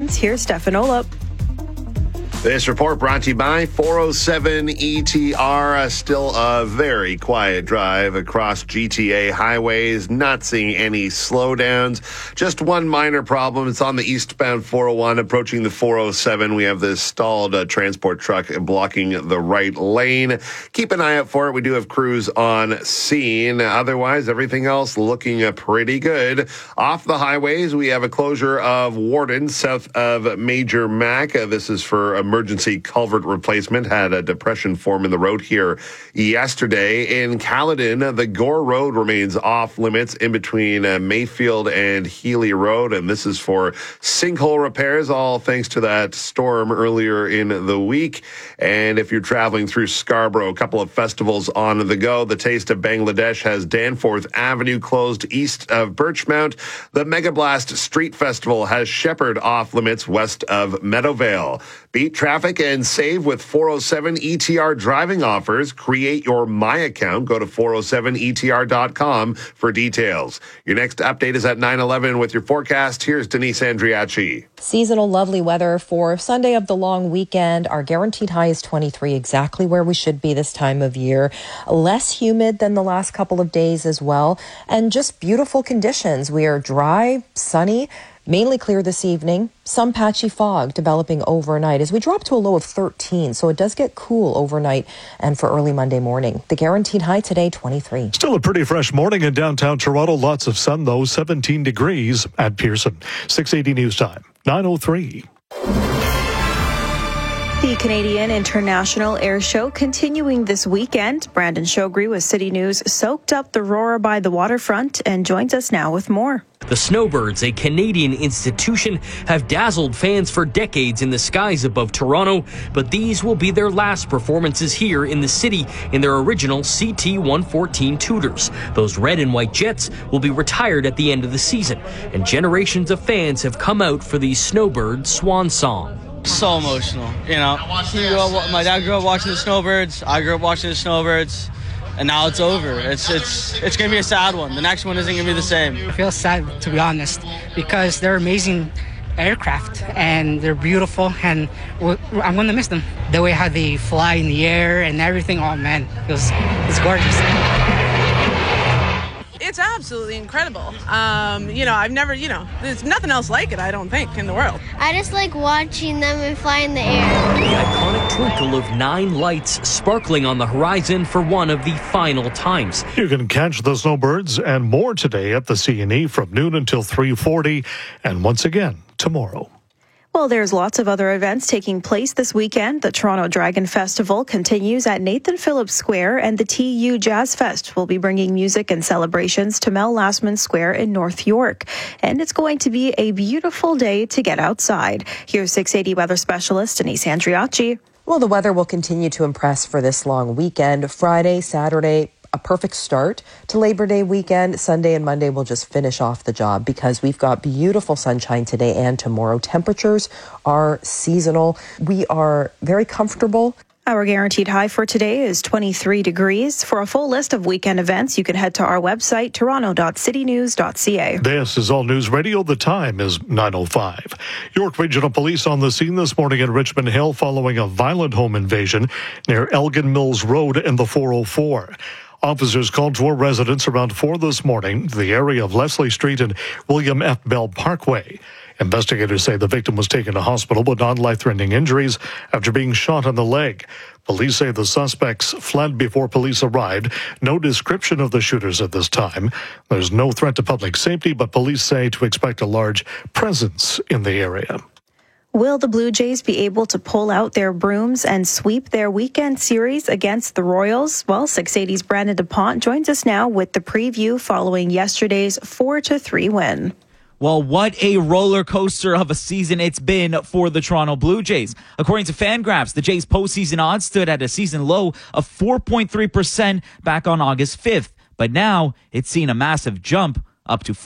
weekend. Here's Stefan Olop. This report brought to you by 407 ETR. Still a very quiet drive across GTA highways. Not seeing any slowdowns. Just one minor problem. It's on the eastbound 401 approaching the 407. We have this stalled transport truck blocking the right lane. Keep an eye out for it. We do have crews on scene. Otherwise, everything else looking pretty good. Off the highways, we have a closure of Warden south of Major Mac. This is for emergency culvert replacement. Had a depression form in the road here yesterday. In Caledon, the Gore Road remains off limits in between Mayfield and Healy Road, and this is for sinkhole repairs, all thanks to that storm earlier in the week. And if you're traveling through Scarborough, a couple of festivals on the go. The Taste of Bangladesh has Danforth Avenue closed east of Birchmount. The Mega Blast Street Festival has Shepherd off limits west of Meadowvale. Beat traffic and save with 407 ETR driving offers. Create your My account. Go to 407etr.com for details. Your next update is at 9:11 with your forecast. Here's Denise Andriachi. Seasonal lovely weather for Sunday of the long weekend. Our guaranteed high is 23, exactly where we should be this time of year. Less humid than the last couple of days as well. And just beautiful conditions. We are dry, sunny, mainly clear this evening. Some patchy fog developing overnight as we drop to a low of 13. So it does get cool overnight and for early Monday morning. The guaranteed high today, 23. Still a pretty fresh morning in downtown Toronto. Lots of sun, though. 17 degrees at Pearson. 680 News Time, 9:03. The Canadian International Air Show continuing this weekend. Brandon Shogri with City News soaked up the Aurora by the waterfront and joins us now with more. The Snowbirds, a Canadian institution, have dazzled fans for decades in the skies above Toronto, but these will be their last performances here in the city in their original CT-114 Tudors. Those red and white jets will be retired at the end of the season, and generations of fans have come out for the Snowbird swan song. So emotional, you know. My dad grew up watching the Snowbirds. I grew up watching the Snowbirds, and now it's over. It's gonna be a sad one. The next one isn't gonna be the same. I feel sad, to be honest, because they're amazing aircraft and they're beautiful, and I'm gonna miss them. The way how they fly in the air and everything. Oh man, it's gorgeous. It's absolutely incredible. I've never, there's nothing else like it, I don't think, in the world. I just like watching them and fly in the air. The iconic twinkle of 9 lights sparkling on the horizon for one of the final times. You can catch the Snowbirds and more today at the CNE from noon until 3:40, and once again tomorrow. Well, there's lots of other events taking place this weekend. The Toronto Dragon Festival continues at Nathan Phillips Square, and the TU Jazz Fest will be bringing music and celebrations to Mel Lastman Square in North York. And it's going to be a beautiful day to get outside. Here's 680 weather specialist Denise Andriachi. Well, the weather will continue to impress for this long weekend. Friday, Saturday, a perfect start to Labor Day weekend. Sunday and Monday will just finish off the job because we've got beautiful sunshine today and tomorrow. Temperatures are seasonal. We are very comfortable. Our guaranteed high for today is 23 degrees. For a full list of weekend events, you can head to our website, toronto.citynews.ca. This is All News Radio. The time is 9:05. York Regional Police on the scene this morning in Richmond Hill following a violent home invasion near Elgin Mills Road in the 404. Officers called 4 residents around 4 this morning, the area of Leslie Street and William F. Bell Parkway. Investigators say the victim was taken to hospital with non-life-threatening injuries after being shot on the leg. Police say the suspects fled before police arrived. No description of the shooters at this time. There's no threat to public safety, but police say to expect a large presence in the area. Will the Blue Jays be able to pull out their brooms and sweep their weekend series against the Royals? Well, 680's Brandon DuPont joins us now with the preview following yesterday's 4-3 win. Well, what a roller coaster of a season it's been for the Toronto Blue Jays. According to Fangraphs, the Jays' postseason odds stood at a season low of 4.3% back on August 5th. But now it's seen a massive jump up to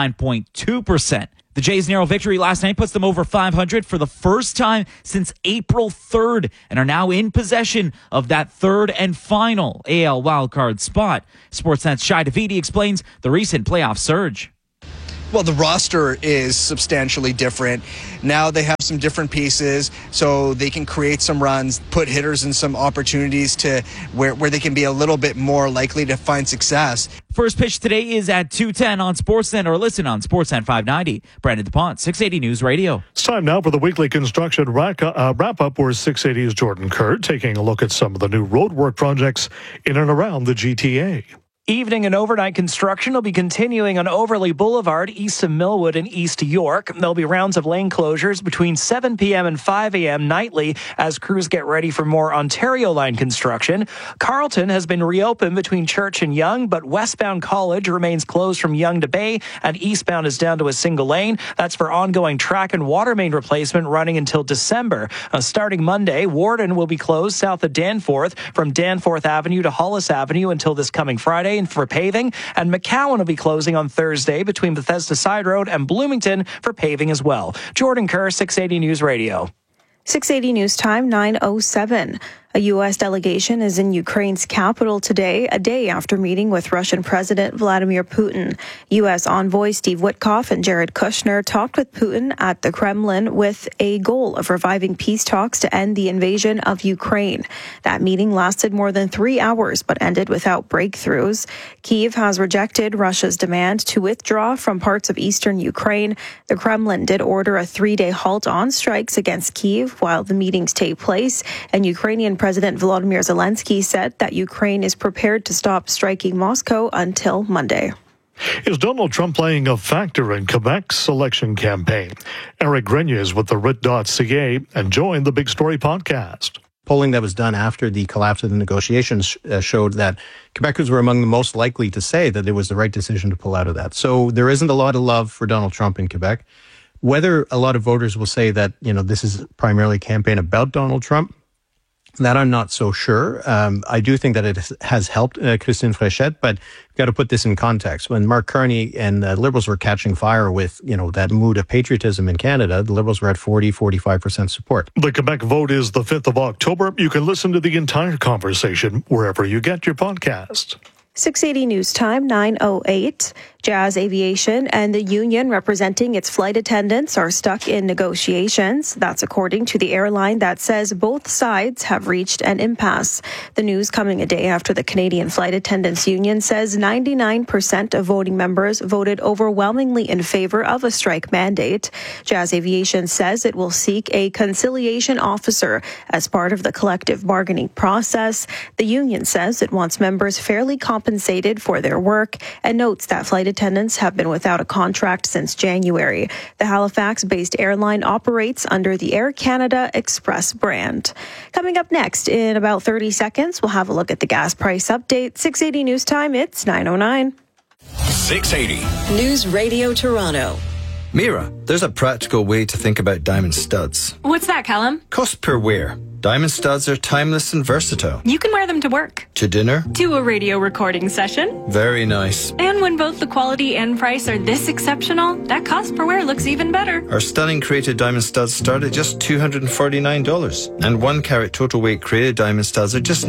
49.2%. The Jays' narrow victory last night puts them over 500 for the first time since April 3rd and are now in possession of that third and final AL wildcard spot. Sportsnet's Shai Davidi explains the recent playoff surge. Well, the roster is substantially different. Now they have some different pieces, so they can create some runs, put hitters in some opportunities to where they can be a little bit more likely to find success. First pitch today is at 2:10 on Sportsnet, or listen on Sportsnet 590. Brandon DuPont, 680 News Radio. It's time now for the weekly construction wrap-up, where 680's Jordan Kerr taking a look at some of the new roadwork projects in and around the GTA. Evening and overnight construction will be continuing on Overley Boulevard, east of Millwood and east to York. There'll be rounds of lane closures between 7 p.m. and 5 a.m. nightly as crews get ready for more Ontario line construction. Carleton has been reopened between Church and Yonge, but westbound College remains closed from Yonge to Bay, and eastbound is down to a single lane. That's for ongoing track and water main replacement running until December. Starting Monday, Warden will be closed south of Danforth from Danforth Avenue to Hollis Avenue until this coming Friday for paving, and McCowan will be closing on Thursday between Bethesda Side Road and Bloomington for paving as well. Jordan Kerr, 680 News Radio. 680 News Time, 9:07. A U.S. delegation is in Ukraine's capital today, a day after meeting with Russian President Vladimir Putin. U.S. envoy Steve Witkoff and Jared Kushner talked with Putin at the Kremlin with a goal of reviving peace talks to end the invasion of Ukraine. That meeting lasted more than 3 hours but ended without breakthroughs. Kyiv has rejected Russia's demand to withdraw from parts of eastern Ukraine. The Kremlin did order a 3-day halt on strikes against Kyiv while the meetings take place, and Ukrainian President Volodymyr Zelensky said that Ukraine is prepared to stop striking Moscow until Monday. Is Donald Trump playing a factor in Quebec's election campaign? Eric Grenier is with the RIT.ca and joined the Big Story podcast. Polling that was done after the collapse of the negotiations showed that Quebecers were among the most likely to say that it was the right decision to pull out of that. So there isn't a lot of love for Donald Trump in Quebec. Whether a lot of voters will say that, this is primarily a campaign about Donald Trump, that I'm not so sure. I do think that it has helped Christine Fréchette, but we've got to put this in context. When Mark Carney and the Liberals were catching fire with, that mood of patriotism in Canada, the Liberals were at 45% support. The Quebec vote is the 5th of October. You can listen to the entire conversation wherever you get your podcast. 680 News Time, 9:08. Jazz Aviation and the union representing its flight attendants are stuck in negotiations. That's according to the airline that says both sides have reached an impasse. The news coming a day after the Canadian Flight Attendants Union says 99% of voting members voted overwhelmingly in favor of a strike mandate. Jazz Aviation says it will seek a conciliation officer as part of the collective bargaining process. The union says it wants members fairly compensated for their work and notes that flight attendants have been without a contract since January. The Halifax-based airline operates under the Air Canada Express brand. Coming up next, in about 30 seconds, we'll have a look at the gas price update. 680 News Time, it's 9:09. 680 News Radio Toronto. Mira, there's a practical way to think about diamond studs. What's that, Callum? Cost per wear. Diamond studs are timeless and versatile. You can wear them to work. To dinner. To a radio recording session. Very nice. And when both the quality and price are this exceptional, that cost per wear looks even better. Our stunning created diamond studs start at just $249. And 1 carat total weight created diamond studs are just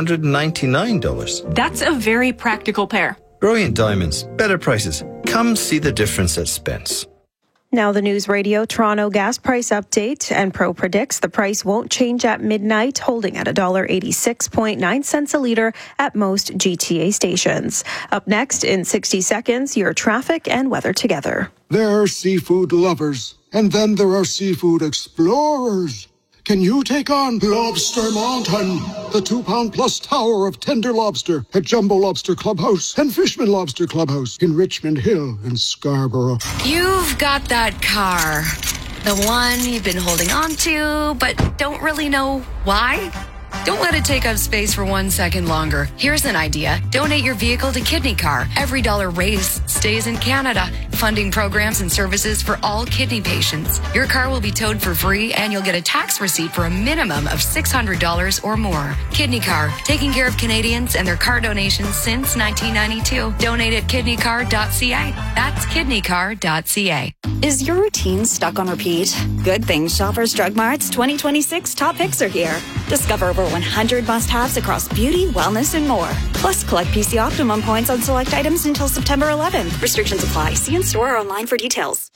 $999. That's a very practical pair. Brilliant diamonds. Better prices. Come see the difference at Spence. Now the News Radio Toronto gas price update, and Pro predicts the price won't change at midnight, holding at $1.86.9 a litre at most GTA stations. Up next in 60 seconds, your traffic and weather together. There are seafood lovers, and then there are seafood explorers. Can you take on Lobster Mountain, the 2-pound-plus tower of tender lobster at Jumbo Lobster Clubhouse and Fishman Lobster Clubhouse in Richmond Hill and Scarborough? You've got that car, the one you've been holding on to, but don't really know why? Don't let it take up space for 1 second longer. Here's an idea. Donate your vehicle to Kidney Car. Every dollar raised stays in Canada, funding programs and services for all kidney patients. Your car will be towed for free, and you'll get a tax receipt for a minimum of $600 or more. Kidney Car, taking care of Canadians and their car donations since 1992. Donate at kidneycar.ca. That's kidneycar.ca. Is your routine stuck on repeat? Good thing Shoppers Drug Mart's 2026 top picks are here. Discover over 100 must-haves across beauty, wellness, and more. Plus, collect PC Optimum points on select items until September 11th. Restrictions apply. See in-store or online for details.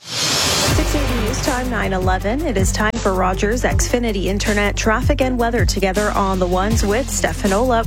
680 News Time, 9:11. It is time for Rogers Xfinity Internet traffic and weather together on the ones with Stefan Olap.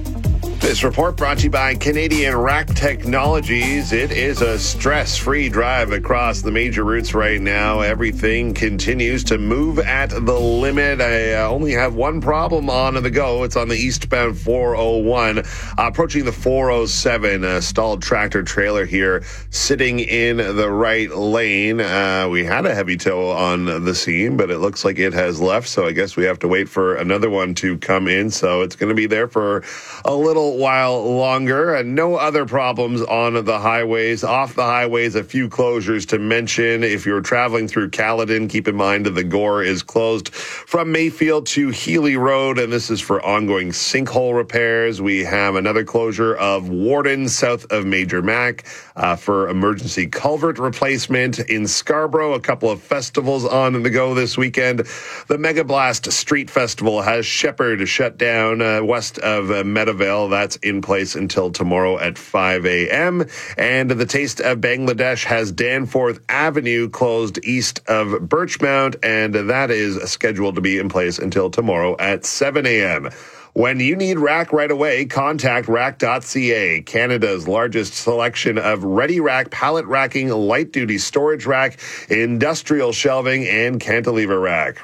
This report brought to you by Canadian Rack Technologies. It is a stress-free drive across the major routes right now. Everything continues to move at the limit. I only have one problem on the go. It's on the eastbound 401. Approaching the 407, a stalled tractor trailer here sitting in the right lane. We had a heavy tow on the scene, but it looks like it has left, so I guess we have to wait for another one to come in. So it's going to be there for a little while longer, and no other problems on the highways. Off the highways, a few closures to mention. If you're traveling through Caledon, keep in mind that the Gore is closed from Mayfield to Healy Road, and this is for ongoing sinkhole repairs. We have another closure of Warden south of Major Mac for emergency culvert replacement. In Scarborough, a couple of festivals on the go this weekend. The Mega Blast Street Festival has Shepherd shut down west of Meadowvale. That's in place until tomorrow at 5 a.m. And the Taste of Bangladesh has Danforth Avenue closed east of Birchmount, and that is scheduled to be in place until tomorrow at 7 a.m. When you need rack right away, contact rack.ca, Canada's largest selection of ready rack, pallet racking, light-duty storage rack, industrial shelving, and cantilever rack.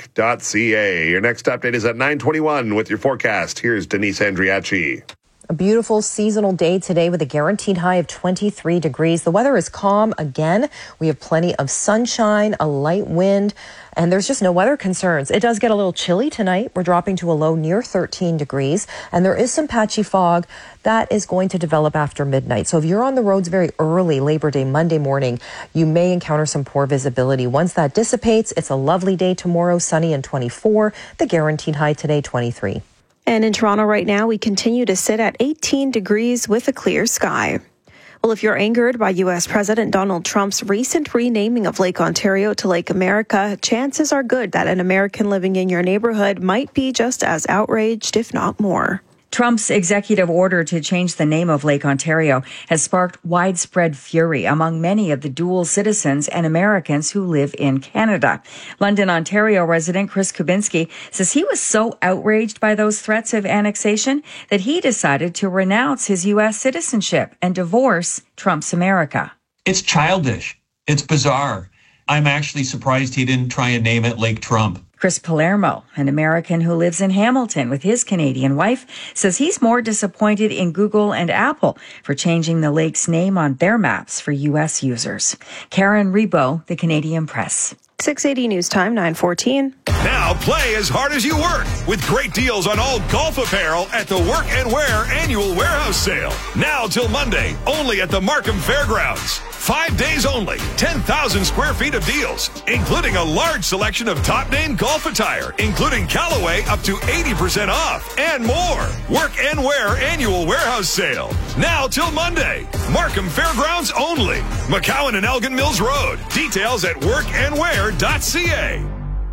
Rack.ca. Your next update is at 9:21 with your forecast. Here's Denise Andriachi. A beautiful seasonal day today with a guaranteed high of 23 degrees. The weather is calm again. We have plenty of sunshine, a light wind, and there's just no weather concerns. It does get a little chilly tonight. We're dropping to a low near 13 degrees, and there is some patchy fog that is going to develop after midnight. So if you're on the roads very early, Labor Day, Monday morning, you may encounter some poor visibility. Once that dissipates, it's a lovely day tomorrow, sunny and 24. The guaranteed high today, 23. And in Toronto right now, we continue to sit at 18 degrees with a clear sky. Well, if you're angered by U.S. President Donald Trump's recent renaming of Lake Ontario to Lake America, chances are good that an American living in your neighborhood might be just as outraged, if not more. Trump's executive order to change the name of Lake Ontario has sparked widespread fury among many of the dual citizens and Americans who live in Canada. London, Ontario resident Chris Kubinski says he was so outraged by those threats of annexation that he decided to renounce his U.S. citizenship and divorce Trump's America. It's childish. It's bizarre. I'm actually surprised he didn't try and name it Lake Trump. Chris Palermo, an American who lives in Hamilton with his Canadian wife, says he's more disappointed in Google and Apple for changing the lake's name on their maps for U.S. users. Karen Rebo, The Canadian Press. 680 News Time, 9:14. Now play as hard as you work with great deals on all golf apparel at the Work and Wear Annual Warehouse Sale. Now till Monday, only at the Markham Fairgrounds. 5 days only, 10,000 square feet of deals, including a large selection of top-name golf attire, including Callaway up to 80% off, and more. Work and Wear Annual Warehouse Sale. Now till Monday. Markham Fairgrounds only. McCowan and Elgin Mills Road. Details at workandwear.ca.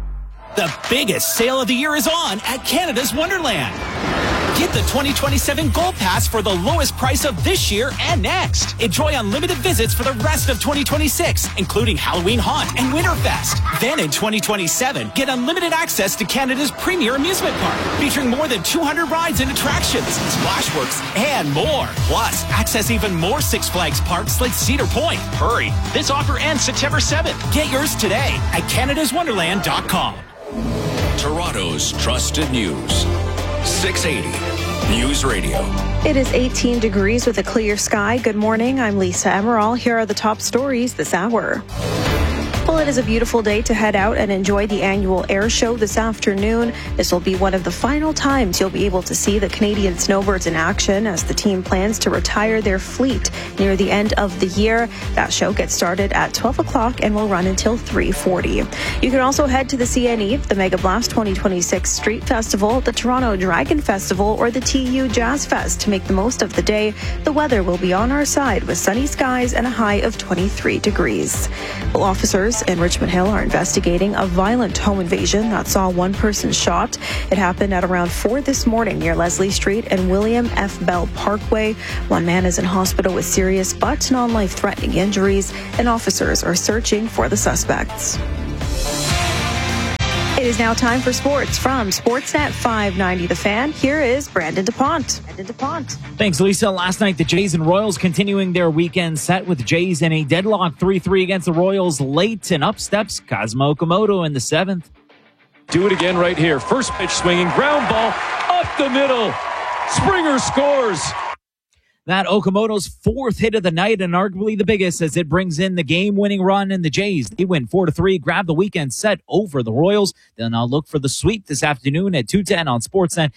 The biggest sale of the year is on at Canada's Wonderland. Get the 2027 Gold Pass for the lowest price of this year and next. Enjoy unlimited visits for the rest of 2026, including Halloween Haunt and Winterfest. Then in 2027, get unlimited access to Canada's premier amusement park, featuring more than 200 rides and attractions, Splashworks, and more. Plus, access even more Six Flags parks like Cedar Point. Hurry, this offer ends September 7th. Get yours today at CanadasWonderland.com. Toronto's trusted news. 680 News Radio. It is 18 degrees with a clear sky. Good morning. I'm Lisa Emerald. Here are the top stories this hour. Well, it is a beautiful day to head out and enjoy the annual air show this afternoon. This will be one of the final times you'll be able to see the Canadian Snowbirds in action as the team plans to retire their fleet near the end of the year. That show gets started at 12 o'clock and will run until 3:40. You can also head to the CNE, the Mega Blast 2026 Street Festival, the Toronto Dragon Festival, or the TU Jazz Fest to make the most of the day. The weather will be on our side with sunny skies and a high of 23 degrees. Well, officers Police in Richmond Hill are investigating a violent home invasion that saw one person shot. It happened at around 4 this morning near Leslie Street and William F. Bell Parkway. One man is in hospital with serious but non-life-threatening injuries, and officers are searching for the suspects. It is now time for sports from Sportsnet 590 The Fan. Here is Brandon DuPont. Thanks, Lisa. Last night, the Jays and Royals continuing their weekend set with Jays in a deadlock 3-3 against the Royals late, and up steps Kazuma Okamoto in the 7th. Do it again right here. First pitch swinging, ground ball up the middle. Springer scores. That Okamoto's 4th hit of the night, and arguably the biggest, as it brings in the game-winning run, and the Jays, they win 4-3, grab the weekend set over the Royals. Then I'll look for the sweep this afternoon at 2:10 on Sportsnet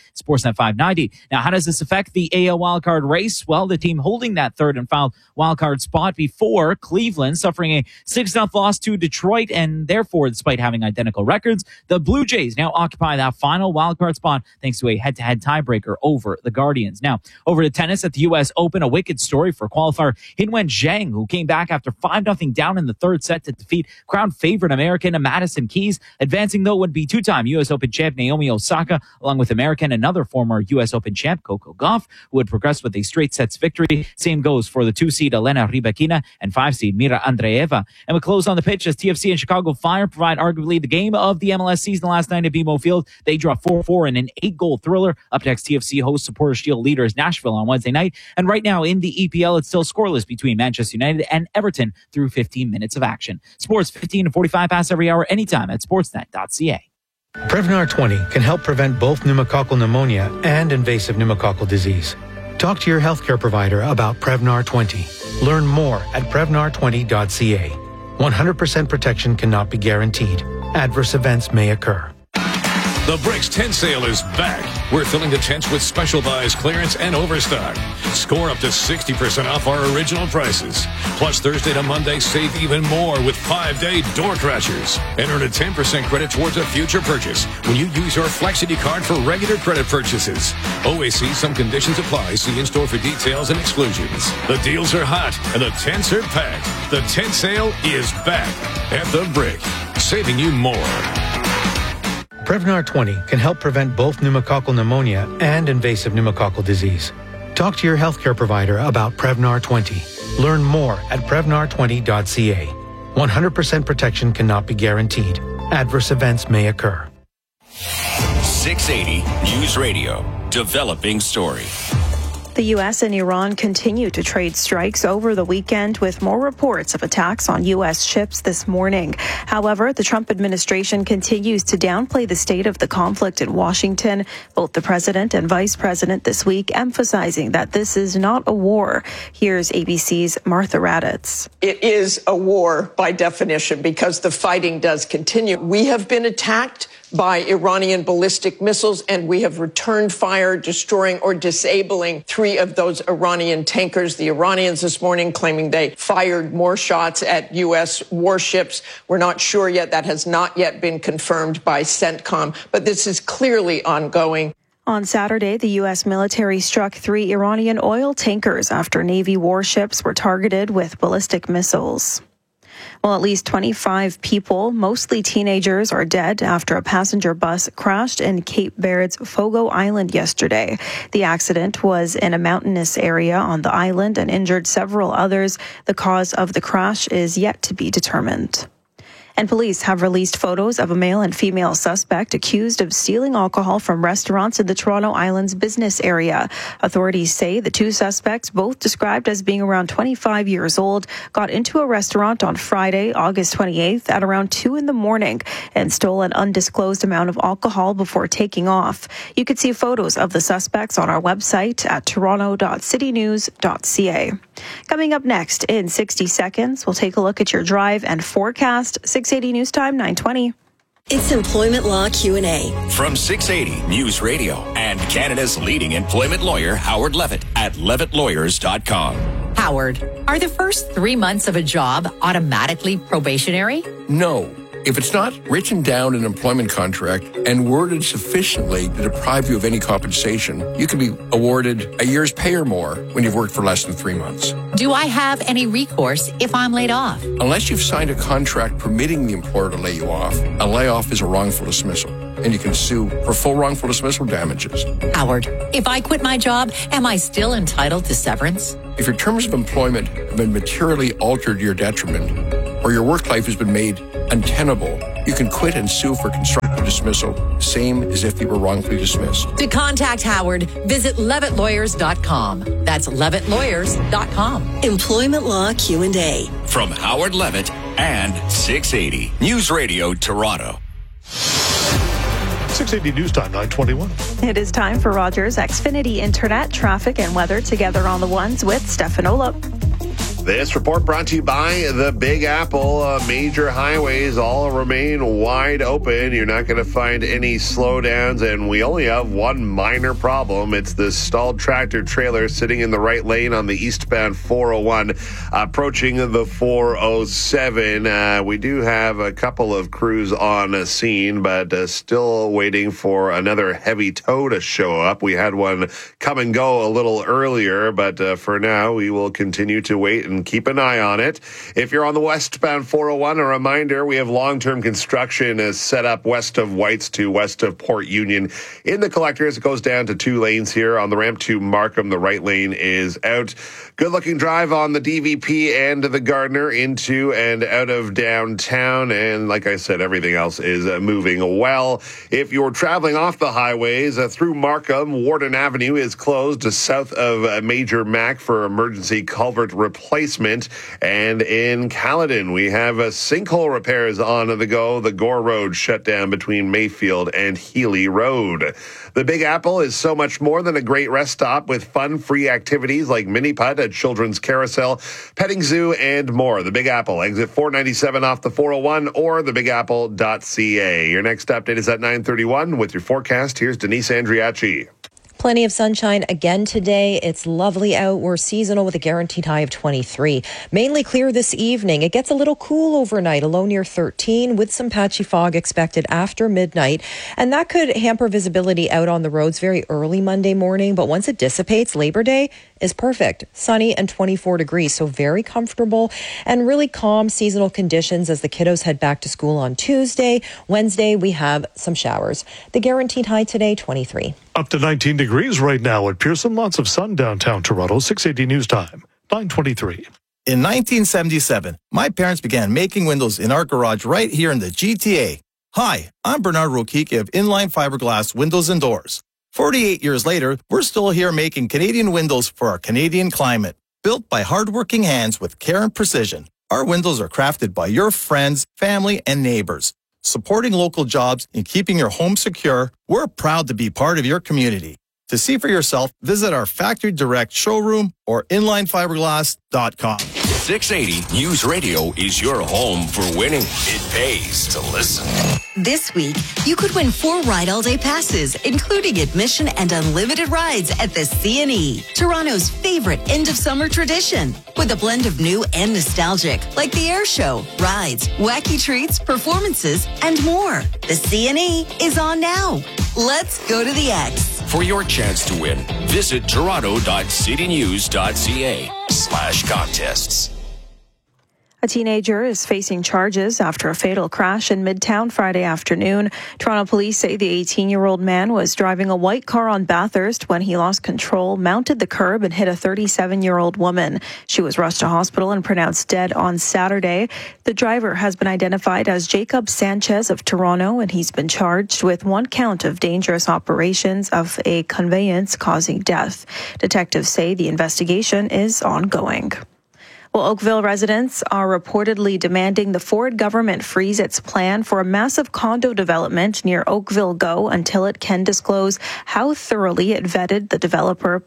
590. Now, how does this affect the AL wildcard race? Well, the team holding that third and final wildcard spot before Cleveland, suffering a 6-0 loss to Detroit, and therefore, despite having identical records, the Blue Jays now occupy that final wildcard spot thanks to a head-to-head tiebreaker over the Guardians. Now, over to tennis at the U.S. Open, a wicked story for qualifier Hinwen Zhang, who came back after 5-0 down in the third set to defeat crown favorite American Madison Keys. Advancing, though, would be two-time U.S. Open champ Naomi Osaka, along with American, another former U.S. Open champ Coco Gauff, who would progress with a straight sets victory. Same goes for the 2-seed Elena Rybakina and 5-seed Mira Andreeva. And we close on the pitch as TFC and Chicago Fire provide arguably the game of the MLS season last night at BMO Field. They dropped 4-4 in an 8-goal thriller. Up next, TFC hosts Supporters Shield leaders Nashville on Wednesday night. And right now in the EPL, it's still scoreless between Manchester United and Everton through 15 minutes of action. Sports 15 to 45 pass every hour anytime at sportsnet.ca. Prevnar 20 can help prevent both pneumococcal pneumonia and invasive pneumococcal disease. Talk to your healthcare provider about Prevnar 20. Learn more at Prevnar20.ca. 100% protection cannot be guaranteed. Adverse events may occur. The Bricks tent sale is back. We're filling the tents with special buys, clearance, and overstock. Score up to 60% off our original prices. Plus, Thursday to Monday, save even more with 5-day door crashers. And earn a 10% credit towards a future purchase when you use your Flexity card for regular credit purchases. Always see some conditions apply. See in-store for details and exclusions. The deals are hot, and the tents are packed. The tent sale is back at the Brick, saving you more. Prevnar 20 can help prevent both pneumococcal pneumonia and invasive pneumococcal disease. Talk to your healthcare provider about Prevnar 20. Learn more at Prevnar20.ca. 100% protection cannot be guaranteed. Adverse events may occur. 680 News Radio. Developing story. The U.S. and Iran continue to trade strikes over the weekend, with more reports of attacks on U.S. ships this morning. However, the Trump administration continues to downplay the state of the conflict in Washington. Both the president and vice president this week emphasizing that this is not a war. Here's ABC's Martha Raddatz. It is a war by definition because the fighting does continue. We have been attacked by Iranian ballistic missiles, and we have returned fire, destroying or disabling 3 of those Iranian tankers. The Iranians this morning claiming they fired more shots at U.S. warships. We're not sure yet. That has not yet been confirmed by CENTCOM, but this is clearly ongoing. On Saturday, the U.S. military struck 3 Iranian oil tankers after Navy warships were targeted with ballistic missiles. Well, at least 25 people, mostly teenagers, are dead after a passenger bus crashed in Cape Verde's Fogo Island yesterday. The accident was in a mountainous area on the island and injured several others. The cause of the crash is yet to be determined. And police have released photos of a male and female suspect accused of stealing alcohol from restaurants in the Toronto Island's business area. Authorities say the 2 suspects, both described as being around 25 years old, got into a restaurant on Friday, August 28th at around 2 in the morning and stole an undisclosed amount of alcohol before taking off. You can see photos of the suspects on our website at toronto.citynews.ca. Coming up next in 60 seconds, we'll take a look at your drive and forecast. 680 News Time, 9:20. It's Employment Law Q&A. From 680 News Radio and Canada's leading employment lawyer, Howard Levitt at levittlawyers.com. Howard, are the first 3 months of a job automatically probationary? No. If it's not written down in an employment contract and worded sufficiently to deprive you of any compensation, you can be awarded a year's pay or more when you've worked for less than 3 months. Do I have any recourse if I'm laid off? Unless you've signed a contract permitting the employer to lay you off, a layoff is a wrongful dismissal, and you can sue for full wrongful dismissal damages. Howard, if I quit my job, am I still entitled to severance? If your terms of employment have been materially altered to your detriment, or your work life has been made untenable, you can quit and sue for constructive dismissal, same as if you were wrongfully dismissed. To contact Howard, visit levittlawyers.com. That's levittlawyers.com. Employment Law Q&A. From Howard Levitt and 680 News Radio Toronto. 680 News Time, 9:21. It is time for Rogers Xfinity Internet, traffic and weather together on the ones with Stefan Olop. This report brought to you by the Big Apple. Major highways all remain wide open. You're not going to find any slowdowns, and we only have one minor problem. It's the stalled tractor trailer sitting in the right lane on the eastbound 401, approaching the 407. We do have a couple of crews on a scene, but still waiting for another heavy tow to show up. We had one come and go a little earlier, but for now, we will continue to wait and keep an eye on it. If you're on the westbound 401, a reminder, we have long-term construction set up west of Whites to west of Port Union. In the collectors, it goes down to 2 lanes here. On the ramp to Markham, the right lane is out. Good-looking drive on the DVP and the Gardner into and out of downtown. And like I said, everything else is moving well. If you're traveling off the highways through Markham, Warden Avenue is closed south of Major Mac for emergency culvert replacement. And in Caledon, we have sinkhole repairs on the go. The Gore Road shut down between Mayfield and Healy Road. The Big Apple is so much more than a great rest stop with fun-free activities like mini putt, a children's carousel, petting zoo, and more. The Big Apple, exit 497 off the 401 or thebigapple.ca. Your next update is at 9:31 with your forecast. Here's Denise Andriachi. Plenty of sunshine again today. It's lovely out. We're seasonal with a guaranteed high of 23. Mainly clear this evening. It gets a little cool overnight, a low near 13 with some patchy fog expected after midnight. And that could hamper visibility out on the roads very early Monday morning. But once it dissipates, Labor Day is perfect. Sunny and 24 degrees. So very comfortable and really calm seasonal conditions as the kiddos head back to school on Tuesday. Wednesday, we have some showers. The guaranteed high today, 23. Up to 19 degrees right now at Pearson. Lots of sun downtown Toronto. 680 News Time, 9:23. In 1977, my parents began making windows in our garage right here in the GTA. Hi, I'm Bernard Rokiki of Inline Fiberglass Windows and Doors. 48 years later, we're still here making Canadian windows for our Canadian climate. Built by hardworking hands with care and precision, our windows are crafted by your friends, family, and neighbors. Supporting local jobs and keeping your home secure, we're proud to be part of your community. To see for yourself, visit our Factory Direct showroom or inlinefiberglass.com. 680 News Radio is your home for winning. It pays to listen. This week, you could win 4 Ride All Day passes, including admission and unlimited rides at the C&E, Toronto's favorite end-of-summer tradition. With a blend of new and nostalgic, like the air show, rides, wacky treats, performances, and more. The C&E is on now. Let's go to the X. For your chance to win, visit toronto.citynews.ca/contests. A teenager is facing charges after a fatal crash in Midtown Friday afternoon. Toronto police say the 18-year-old man was driving a white car on Bathurst when he lost control, mounted the curb, and hit a 37-year-old woman. She was rushed to hospital and pronounced dead on Saturday. The driver has been identified as Jacob Sanchez of Toronto, and he's been charged with 1 count of dangerous operations of a conveyance causing death. Detectives say the investigation is ongoing. Well, Oakville residents are reportedly demanding the Ford government freeze its plan for a massive condo development near Oakville Go until it can disclose how thoroughly it vetted the developer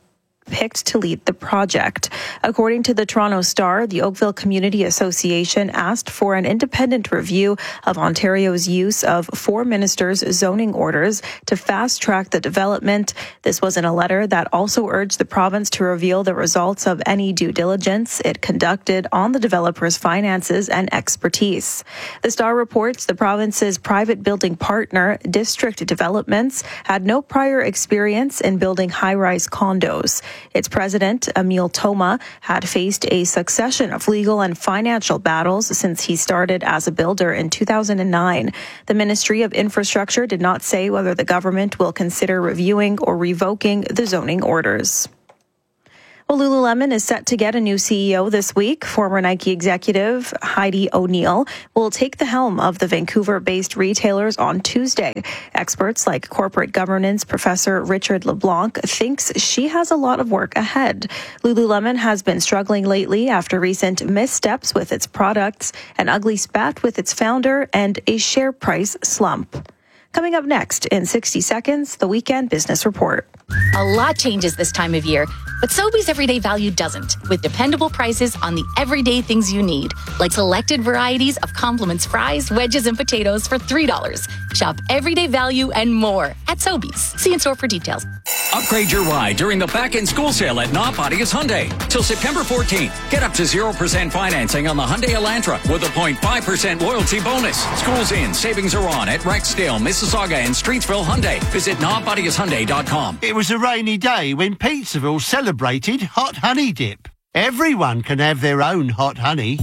picked to lead the project. According to the Toronto Star, the Oakville Community Association asked for an independent review of Ontario's use of 4 ministers' zoning orders to fast-track the development. This was in a letter that also urged the province to reveal the results of any due diligence it conducted on the developer's finances and expertise. The Star reports the province's private building partner, District Developments, had no prior experience in building high-rise condos. Its president, Emil Toma, had faced a succession of legal and financial battles since he started as a builder in 2009. The Ministry of Infrastructure did not say whether the government will consider reviewing or revoking the zoning orders. Well, Lululemon is set to get a new CEO this week. Former Nike executive Heidi O'Neill will take the helm of the Vancouver-based retailers on Tuesday. Experts like corporate governance professor Richard LeBlanc thinks she has a lot of work ahead. Lululemon has been struggling lately after recent missteps with its products, an ugly spat with its founder, and a share price slump. Coming up next in 60 seconds, the Weekend Business Report. A lot changes this time of year, but Sobeys Everyday Value doesn't, with dependable prices on the everyday things you need, like selected varieties of Compliments fries, wedges, and potatoes for $3. Shop Everyday Value and more at Sobeys. See in-store for details. Upgrade your ride during the back-in-school sale at Nonpatigas Hyundai. Till September 14th, get up to 0% financing on the Hyundai Elantra with a 0.5% loyalty bonus. School's in, savings are on at Rexdale, Mississauga, and Streetsville Hyundai. Visit nonpatigashyundai.com. It was a rainy day when Pizzaville celebrated Hot Honey Dip. Everyone can have their own hot honey.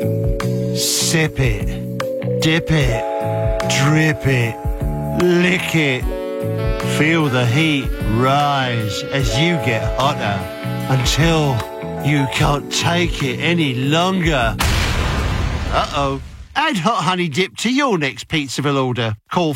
Sip it, dip it, drip it, lick it. Feel the heat rise as you get hotter until you can't take it any longer. Uh-oh. Add Hot Honey Dip to your next Pizzaville order. Call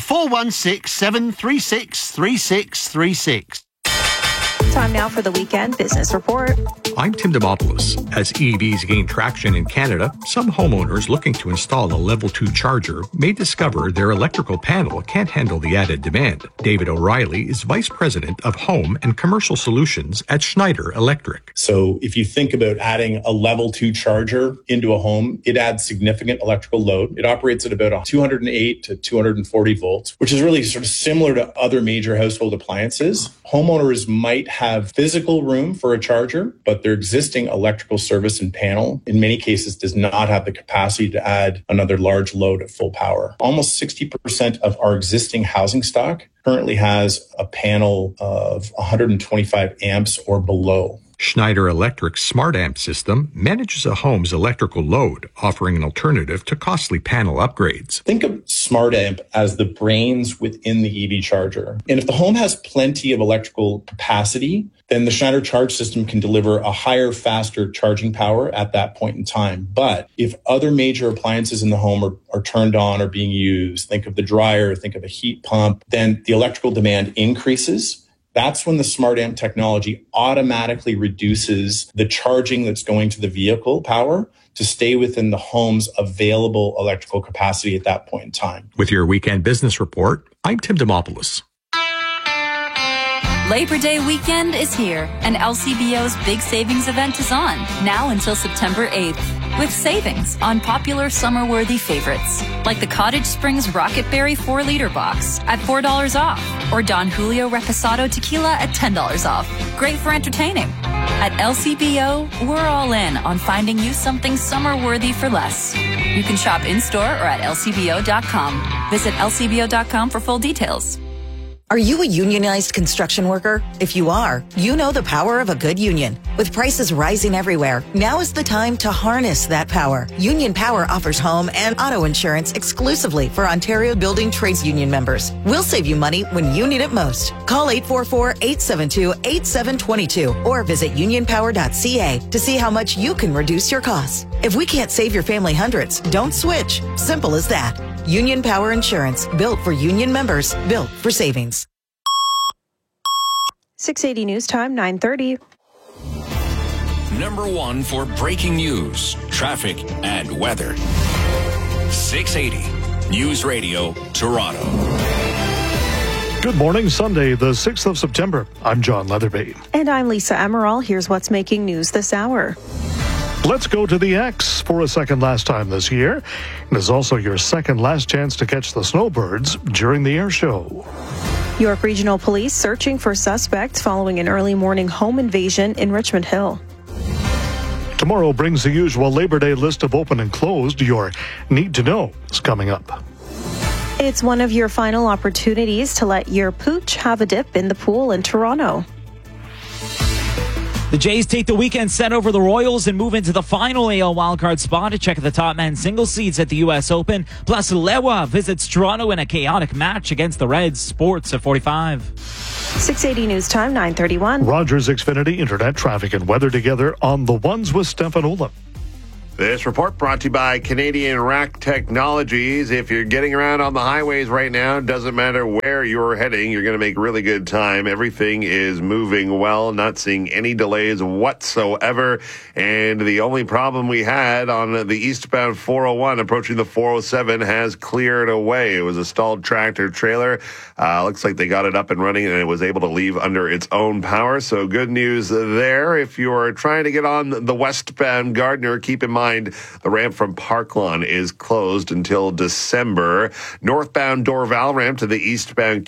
416-736-3636. Time now for the Weekend Business Report. I'm Tim Demopoulos. As EVs gain traction in Canada, some homeowners looking to install a Level 2 charger may discover their electrical panel can't handle the added demand. David O'Reilly is Vice President of Home and Commercial Solutions at Schneider Electric. So if you think about adding a Level 2 charger into a home, it adds significant electrical load. It operates at about 208 to 240 volts, which is really sort of similar to other major household appliances. Homeowners might have physical room for a charger, but their existing electrical service and panel, in many cases, does not have the capacity to add another large load at full power. Almost 60% of our existing housing stock currently has a panel of 125 amps or below. Schneider Electric's Smart Amp system manages a home's electrical load, offering an alternative to costly panel upgrades. Think of Smart Amp as the brains within the EV charger. And if the home has plenty of electrical capacity, then the Schneider Charge system can deliver a higher, faster charging power at that point in time. But if other major appliances in the home are turned on or being used, think of the dryer, think of a heat pump, then the electrical demand increases. That's when the Smart Amp technology automatically reduces the charging that's going to the vehicle power to stay within the home's available electrical capacity at that point in time. With your Weekend Business Report, I'm Tim Demopoulos. Labor Day weekend is here, and LCBO's big savings event is on, now until September 8th. With savings on popular summer-worthy favorites, like the Cottage Springs Rocket Berry 4-liter box at $4 off, or Don Julio Reposado Tequila at $10 off. Great for entertaining. At LCBO, we're all in on finding you something summer-worthy for less. You can shop in-store or at lcbo.com. Visit lcbo.com for full details. Are you a unionized construction worker? If you are, you know the power of a good union. With prices rising everywhere, now is the time to harness that power. Union Power offers home and auto insurance exclusively for Ontario Building Trades Union members. We'll save you money when you need it most. Call 844-872-8722 or visit unionpower.ca to see how much you can reduce your costs. If we can't save your family hundreds, don't switch. Simple as that. Union Power Insurance, built for union members, built for savings. 680 News Time, 9:30. Number one for breaking news, traffic, and weather. 680 News Radio, Toronto. Good morning, Sunday, the 6th of September. I'm John Leatherby. And I'm Lisa Emerald. Here's what's making news this hour. Let's go to the X for a second last time this year. It is also your second last chance to catch the snowbirds during the air show. York Regional Police searching for suspects following an early morning home invasion in Richmond Hill. Tomorrow brings the usual Labor Day list of open and closed. Your Need to Know is coming up. It's one of your final opportunities to let your pooch have a dip in the pool in Toronto. The Jays take the weekend set over the Royals and move into the final AL wildcard spot to check the top man single seeds at the U.S. Open. Plus, Lewa visits Toronto in a chaotic match against the Reds. Sports at 45. 680 News Time, 9:31. Rogers Xfinity Internet traffic and weather together on the ones with Stefan Ola. This report brought to you by Canadian Rack Technologies. If you're getting around on the highways right now, doesn't matter where you're heading, you're going to make really good time. Everything is moving well, not seeing any delays whatsoever. And the only problem we had on the eastbound 401 approaching the 407 has cleared away. It was a stalled tractor trailer. Looks like they got it up and running and it was able to leave under its own power. So good news there. If you're trying to get on the westbound Gardiner, keep in mind the ramp from Parklawn is closed until December. Northbound Dorval ramp to the eastbound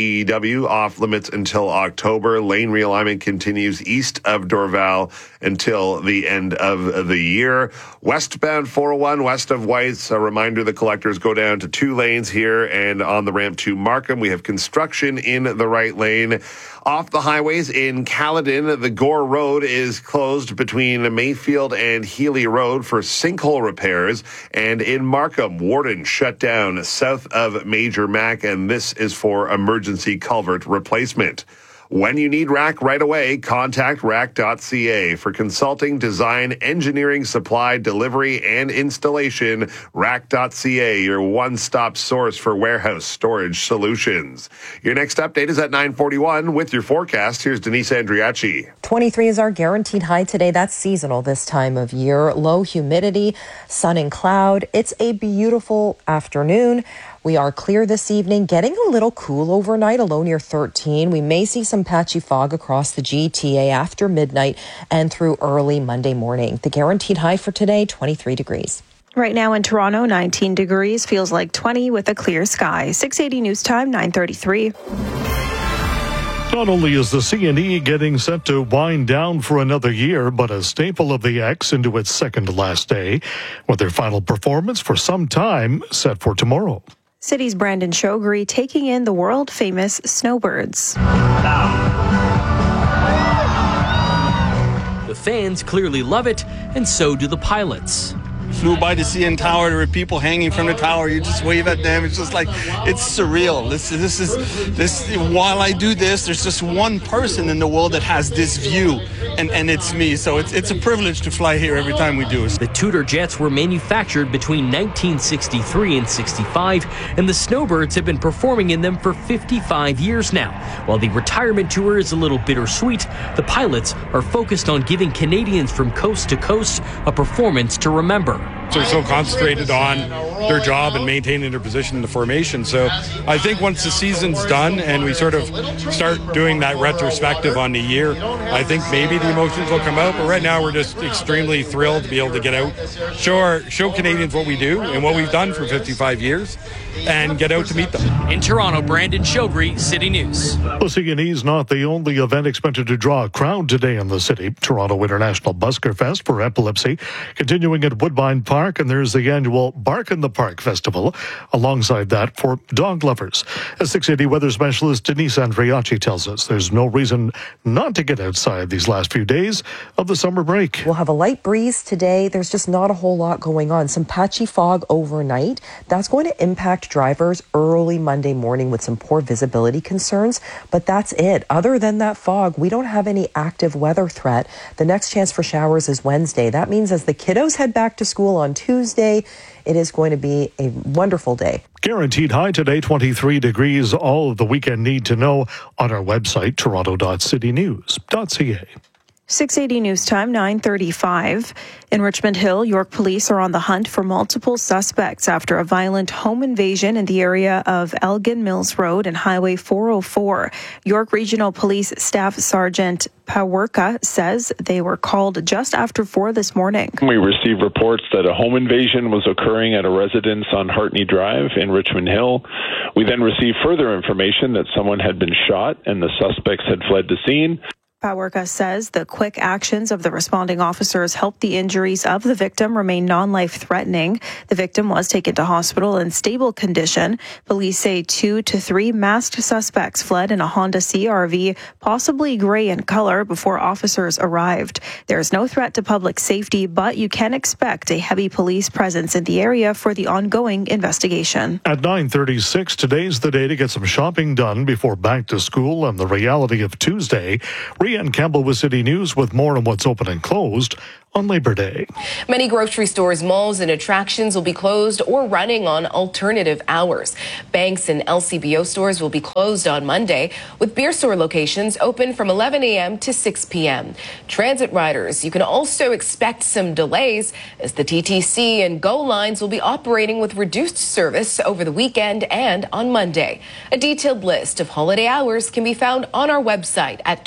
QEW off limits until October. Lane realignment continues east of Dorval until the end of the year. Westbound 401 west of White's, a reminder the collectors go down to 2 lanes here, and on the ramp to Markham we have construction in the right lane. Off the highways in Caledon, the Gore Road is closed between Mayfield and Healy Road for sinkhole repairs. And in Markham, Warden shut down south of Major Mac, and this is for emergency culvert replacement. When you need Rack right away, contact rack.ca. For consulting, design, engineering, supply, delivery, and installation, rack.ca, your one-stop source for warehouse storage solutions. Your next update is at 9:41 with your forecast. Here's Denise Andriachi. 23 is our guaranteed high today. That's seasonal this time of year. Low humidity, sun and cloud. It's a beautiful afternoon. We are clear this evening, getting a little cool overnight, a low near 13. We may see some patchy fog across the GTA after midnight and through early Monday morning. The guaranteed high for today, 23 degrees. Right now in Toronto, 19 degrees, feels like 20 with a clear sky. 680 News Time, 9:33. Not only is the CNE getting set to wind down for another year, but a staple of the X into its second to last day, with their final performance for some time set for tomorrow. City's Brandon Shogri taking in the world-famous snowbirds. The fans clearly love it, and so do the pilots. Flew by the CN Tower. There were people hanging from the tower. You just wave at them. It's just like, it's surreal. This. While I do this, there's just one person in the world that has this view, and it's me. So it's a privilege to fly here every time we do it. The Tudor jets were manufactured between 1963 and 65, and the Snowbirds have been performing in them for 55 years now. While the retirement tour is a little bittersweet, the pilots are focused on giving Canadians from coast to coast a performance to remember. They're so concentrated on their job and maintaining their position in the formation. So I think once the season's done and we sort of start doing that retrospective on the year, I think maybe the emotions will come out. But right now we're just extremely thrilled to be able to get out, show Canadians what we do and what we've done for 55 years, and get out to meet them. In Toronto, Brandon Shogri, City News. The CNE is not the only event expected to draw a crowd today in the city. Toronto International Busker Fest for Epilepsy continuing at Woodbine Park, and there's the annual Bark in the Park Festival alongside that for dog lovers. As 680 weather specialist Denise Andriachi tells us, there's no reason not to get outside these last few days of the summer break. We'll have a light breeze today. There's just not a whole lot going on. Some patchy fog overnight. That's going to impact drivers early Monday morning with some poor visibility concerns, but that's it. Other than that fog, we don't have any active weather threat. The next chance for showers is Wednesday. That means as the kiddos head back to school on Tuesday, it is going to be a wonderful day. Guaranteed high today, 23 degrees. All of the weekend need to know on our website, toronto.citynews.ca. 680 News Time, 9:35. In Richmond Hill, York police are on the hunt for multiple suspects after a violent home invasion in the area of Elgin Mills Road and Highway 404. York Regional Police Staff Sergeant Pawerka says they were called just after 4 this morning. We received reports that a home invasion was occurring at a residence on Hartney Drive in Richmond Hill. We then received further information that someone had been shot and the suspects had fled the scene. Pawerka says the quick actions of the responding officers helped the injuries of the victim remain non-life-threatening. The victim was taken to hospital in stable condition. Police say 2 to 3 masked suspects fled in a Honda CR-V, possibly gray in color, before officers arrived. There is no threat to public safety, but you can expect a heavy police presence in the area for the ongoing investigation. At 9:36, today's the day to get some shopping done before back to school and the reality of Tuesday. Rianne Campbell with City News with more on what's open and closed on Labor Day. Many grocery stores, malls, and attractions will be closed or running on alternative hours. Banks and LCBO stores will be closed on Monday, with beer store locations open from 11 a.m. to 6 p.m. Transit riders, you can also expect some delays as the TTC and GO lines will be operating with reduced service over the weekend and on Monday. A detailed list of holiday hours can be found on our website at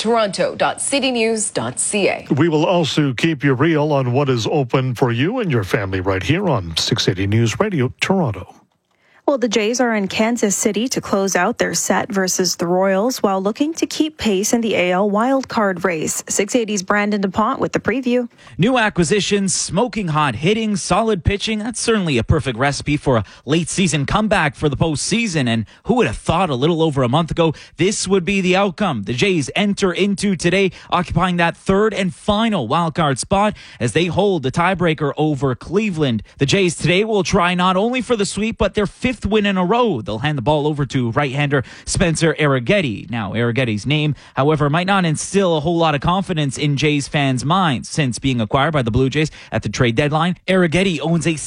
toronto.citynews.ca. We will also keep you real on what is open for you and your family right here on 680 News Radio, Toronto. Well, the Jays are in Kansas City to close out their set versus the Royals while looking to keep pace in the AL wildcard race. 680's Brandon DuPont with the preview. New acquisitions, smoking hot hitting, solid pitching. That's certainly a perfect recipe for a late season comeback for the postseason. And who would have thought a little over a month ago this would be the outcome? The Jays enter into today occupying that third and final wildcard spot as they hold the tiebreaker over Cleveland. The Jays today will try not only for the sweep, but their fifth win in a row. They'll hand the ball over to right-hander Spencer Arrighetti. Now, Arrighetti's name, however, might not instill a whole lot of confidence in Jays fans' minds. Since being acquired by the Blue Jays at the trade deadline, Arrighetti owns a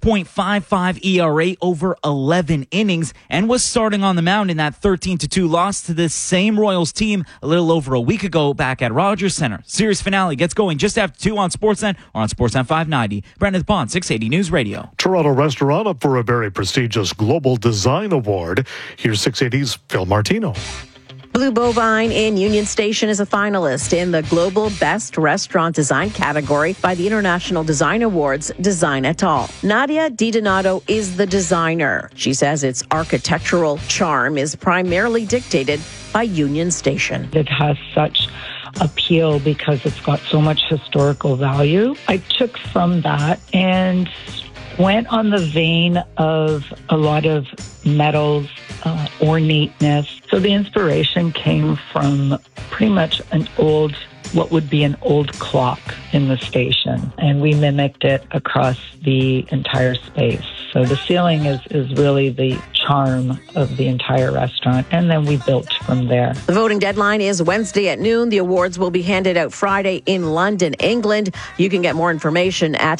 6.55 ERA over 11 innings and was starting on the mound in that 13-2 loss to the same Royals team a little over a week ago back at Rogers Center. Series finale gets going just after 2 on Sportsnet or on Sportsnet 590. Brandon DuPont, 680 News Radio. Toronto restaurant up for a very prestigious Global Design Award. Here's 680's Phil Martino. Blue Bovine in Union Station is a finalist in the Global Best Restaurant Design category by the International Design Awards Design et al. Nadia DiDonato is the designer. She says its architectural charm is primarily dictated by Union Station. It has such appeal because it's got so much historical value. I took from that and went on the vein of a lot of metals, ornateness. So the inspiration came from pretty much what would be an old clock in the station. And we mimicked it across the entire space. So the ceiling is really the charm of the entire restaurant. And then we built from there. The voting deadline is Wednesday at noon. The awards will be handed out Friday in London, England. You can get more information at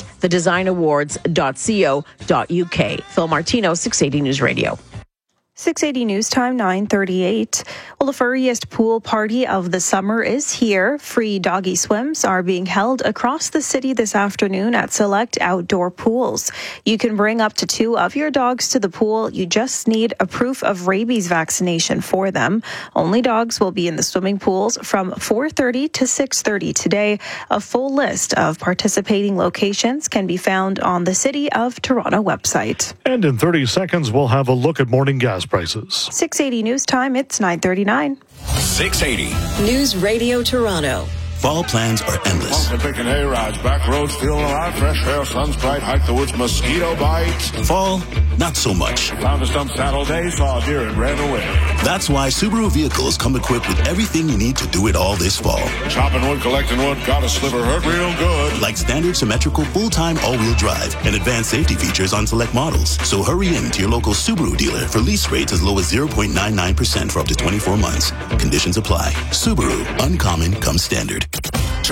thedesignawards.co.uk. Phil Martino, 680 News Radio. 680 News Time, 9:38. Well, the furriest pool party of the summer is here. Free doggy swims are being held across the city this afternoon at select outdoor pools. You can bring up to 2 of your dogs to the pool. You just need a proof of rabies vaccination for them. Only dogs will be in the swimming pools from 4:30 to 6:30 today. A full list of participating locations can be found on the City of Toronto website. And in 30 seconds, we'll have a look at morning gas prices. 680 News Time, it's 9:39. 680 News Radio Toronto. Fall plans are endless. Picking hay rides, back roads, feeling alive, fresh air, sun's bright, hike the woods, mosquito bites. Fall, not so much. Found a stump Saturday, saw a deer and ran away. That's why Subaru vehicles come equipped with everything you need to do it all this fall. Chopping wood, collecting wood, got a sliver, hurt real good. Like standard symmetrical full-time all-wheel drive and advanced safety features on select models. So hurry in to your local Subaru dealer for lease rates as low as 0.99% for up to 24 months. Conditions apply. Subaru, uncommon comes standard.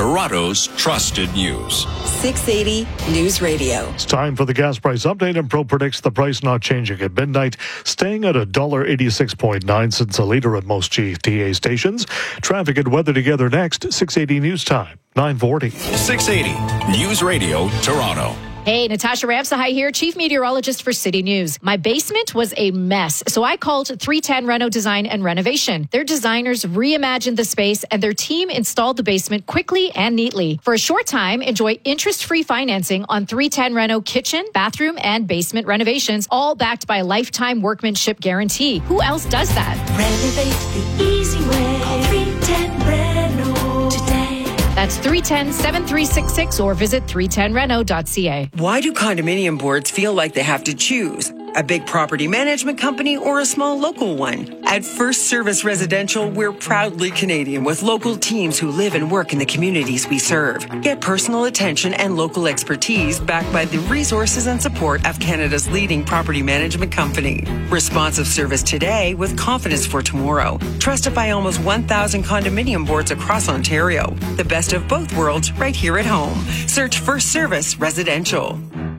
Toronto's trusted news. 680 News Radio. It's time for the gas price update, and Pro predicts the price not changing at midnight, staying at $1.86.9 cents a litre at most GTA stations. Traffic and weather together next. 680 News Time, 9:40. 680 News Radio, Toronto. Hey, Natasha Ramsahai here, Chief Meteorologist for City News. My basement was a mess, so I called 310 Reno Design and Renovation. Their designers reimagined the space, and their team installed the basement quickly and neatly. For a short time, enjoy interest-free financing on 310 Reno kitchen, bathroom, and basement renovations, all backed by a lifetime workmanship guarantee. Who else does that? Renovate the easy way. Call 310 Reno today. That's 310-7366 or visit 310reno.ca. Why do condominium boards feel like they have to choose? A big property management company or a small local one? At First Service Residential, we're proudly Canadian with local teams who live and work in the communities we serve. Get personal attention and local expertise backed by the resources and support of Canada's leading property management company. Responsive service today with confidence for tomorrow. Trusted by almost 1,000 condominium boards across Ontario. The best of both worlds right here at home. Search First Service Residential.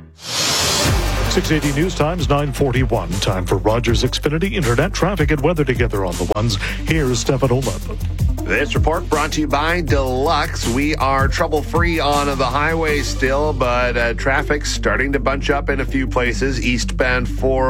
680 News Times, 9:41. Time for Rogers Xfinity Internet traffic and weather together on the ones. Here's Stefan Olaf. This report brought to you by Deluxe. We are trouble-free on the highway still, but traffic starting to bunch up in a few places. Eastbound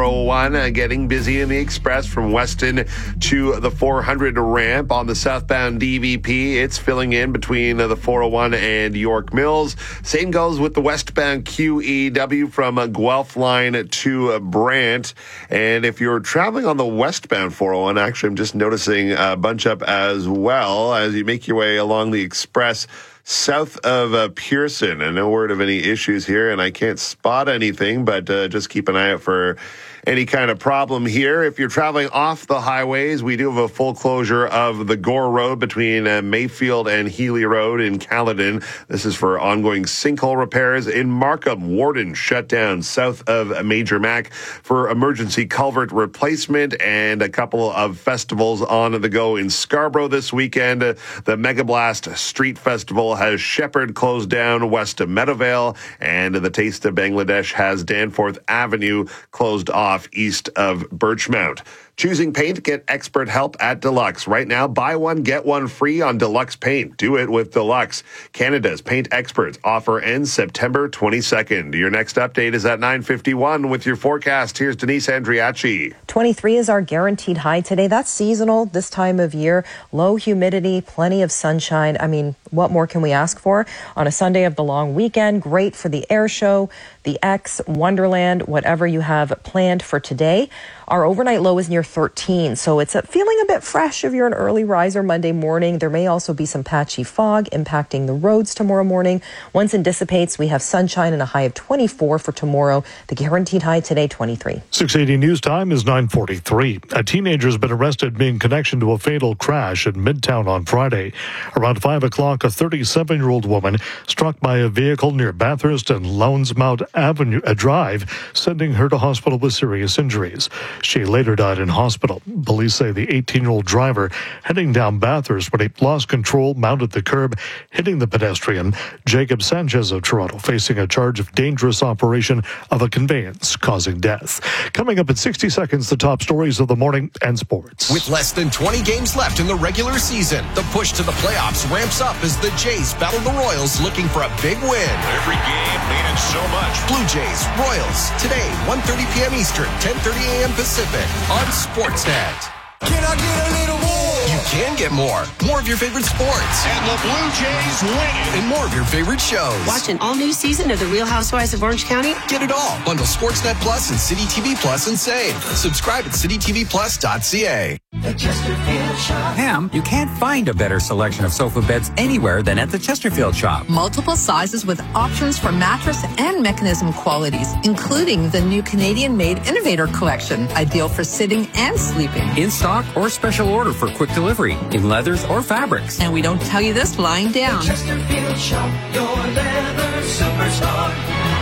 401 getting busy in the express from Weston to the 400 ramp. On the southbound DVP, it's filling in between the 401 and York Mills. Same goes with the westbound QEW from Guelph line to Brant. And if you're traveling on the westbound 401, actually, I'm just noticing a bunch up as well as you make your way along the express south of Pearson. And no word of any issues here, and I can't spot anything, but just keep an eye out for any kind of problem here. If you're traveling off the highways, we do have a full closure of the Gore Road between Mayfield and Healy Road in Caledon. This is for ongoing sinkhole repairs. In Markham, Warden shut down south of Major Mac for emergency culvert replacement, and a couple of festivals on the go in Scarborough this weekend. The Mega Blast Street Festival has Shepherd closed down west of Meadowvale, and the Taste of Bangladesh has Danforth Avenue closed off east of Birchmount. Choosing paint, get expert help at Deluxe. Right now, buy one, get one free on Deluxe Paint. Do it with Deluxe. Canada's paint experts. Offer ends September 22nd. Your next update is at 9:51 with your forecast. Here's Denise Andriachi. 23 is our guaranteed high today. That's seasonal this time of year. Low humidity, plenty of sunshine. I mean, what more can we ask for? On a Sunday of the long weekend, great for the air show, the X, Wonderland, whatever you have planned for today. Our overnight low is near 13, so it's feeling a bit fresh if you're an early riser Monday morning. There may also be some patchy fog impacting the roads tomorrow morning. Once it dissipates, we have sunshine and a high of 24 for tomorrow. The guaranteed high today, 23. 680 News Time is 9:43. A teenager has been arrested in connection to a fatal crash in Midtown on Friday. Around 5 o'clock, a 37-year-old woman struck by a vehicle near Bathurst and Longsmount Avenue Drive, sending her to hospital with serious injuries. She later died in hospital. Police say the 18-year-old driver heading down Bathurst when he lost control, mounted the curb, hitting the pedestrian. Jacob Sanchez of Toronto facing a charge of dangerous operation of a conveyance causing death. Coming up in 60 seconds, the top stories of the morning and sports. With less than 20 games left in the regular season, the push to the playoffs ramps up as the Jays battle the Royals looking for a big win. Every game meaning so much. Blue Jays, Royals, today, 1:30 p.m. Eastern, 10:30 a.m. Pacific on Sportsnet. Can I get a little more? You can get more. More of your favorite sports. And the Blue Jays win. And more of your favorite shows. Watch an all-new season of The Real Housewives of Orange County. Get it all. Bundle Sportsnet Plus and City TV Plus and save. Subscribe at citytvplus.ca. The Chesterfield Shop. Pam, you can't find a better selection of sofa beds anywhere than at the Chesterfield Shop. Multiple sizes with options for mattress and mechanism qualities, including the new Canadian-made Innovator Collection, ideal for sitting and sleeping. In stock or special order for quick delivery, in leathers or fabrics. And we don't tell you this lying down. The Chesterfield Shop, your leather superstore.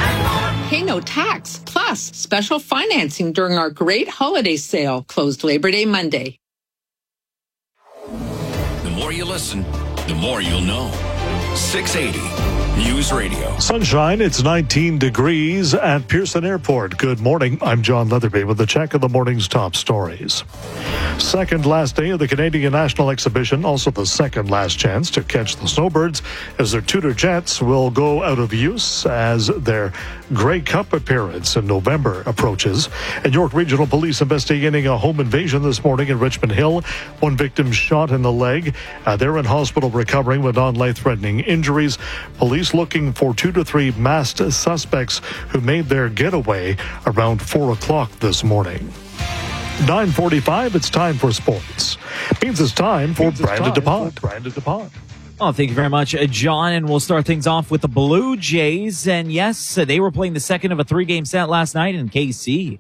Pay no tax, plus special financing during our great holiday sale, closed Labor Day Monday. The more you listen, the more you'll know. 680 News Radio. Sunshine, it's 19 degrees at Pearson Airport. Good morning. I'm John Leatherby with a check of the morning's top stories. Second last day of the Canadian National Exhibition, also the second last chance to catch the snowbirds as their Tudor jets will go out of use as their Grey Cup appearance in November approaches. And York Regional Police investigating a home invasion this morning in Richmond Hill. One victim shot in the leg. They're in hospital recovering with non-life-threatening injuries. Police looking for 2 to 3 masked suspects who made their getaway around 4 o'clock this morning. 9:45, it's time for sports. Means it's time for Brandon DuPont. Oh, thank you very much, John. And we'll start things off with the Blue Jays. And yes, they were playing the second of a 3-game set last night in KC.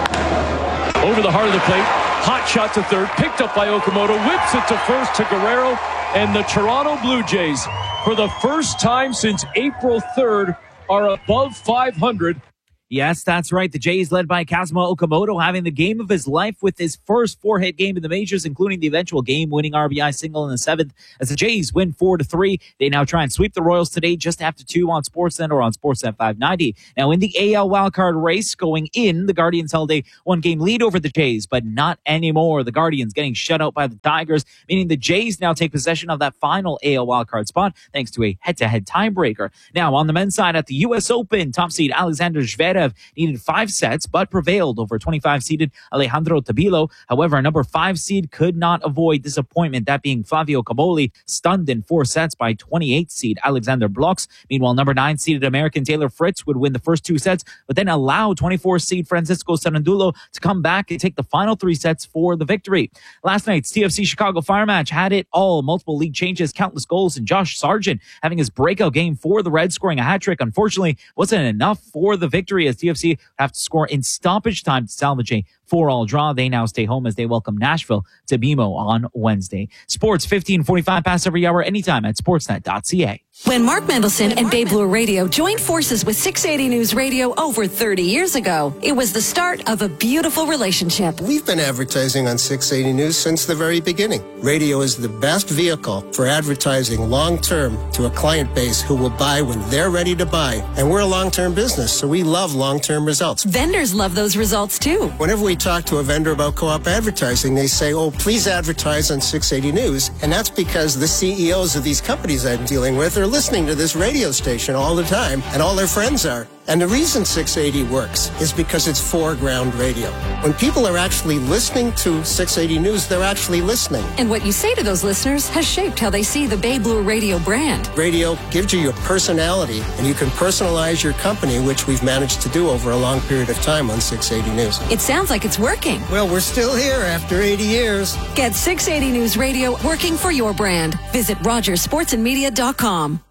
Over the heart of the plate. Hot shot to third. Picked up by Okamoto. Whips it to first to Guerrero. And the Toronto Blue Jays, for the first time since April 3rd, are above 500. Yes, that's right. The Jays, led by Kazuma Okamoto, having the game of his life with his first 4-hit game in the majors, including the eventual game-winning RBI single in the 7th. As the Jays win 4-3, they now try and sweep the Royals today just after 2 on Sportsnet or on Sportsnet 590. Now, in the AL wildcard race going in, the Guardians held a 1-game lead over the Jays, but not anymore. The Guardians getting shut out by the Tigers, meaning the Jays now take possession of that final AL wildcard spot thanks to a head-to-head tiebreaker. Now, on the men's side at the U.S. Open, top seed Alexander Zverev needed 5 sets, but prevailed over 25-seeded Alejandro Tabilo. However, a number 5 seed could not avoid disappointment, that being Flavio Cobolli, stunned in 4 sets by 28-seed Alexander Blocks. Meanwhile, number 9-seeded American Taylor Fritz would win the first 2 sets, but then allow 24-seed Francisco Cerundolo to come back and take the final 3 sets for the victory. Last night's TFC Chicago Fire match had it all. Multiple league changes, countless goals, and Josh Sargent having his breakout game for the Reds, scoring a hat-trick. Unfortunately, wasn't enough for the victory as TFC have to score in stoppage time to salvage a 4-all draw. They now stay home as they welcome Nashville to BMO on Wednesday. Sports 15:45 past every hour, anytime at sportsnet.ca. When Mark Mendelson and Bay Blue Radio joined forces with 680 News Radio over 30 years ago, it was the start of a beautiful relationship. We've been advertising on 680 News since the very beginning. Radio is the best vehicle for advertising long-term to a client base who will buy when they're ready to buy. And we're a long-term business, so we love long-term results. Vendors love those results too. Whenever we talk to a vendor about co-op advertising, they say, oh, please advertise on 680 News. And that's because the CEOs of these companies I'm dealing with are listening to this radio station all the time, and all their friends are. And the reason 680 works is because it's foreground radio. When people are actually listening to 680 News, they're actually listening. And what you say to those listeners has shaped how they see the Bay Blue Radio brand. Radio gives you your personality, and you can personalize your company, which we've managed to do over a long period of time on 680 News. It sounds like it's working. Well, we're still here after 80 years. Get 680 News Radio working for your brand. Visit RogersSportsandMedia.com.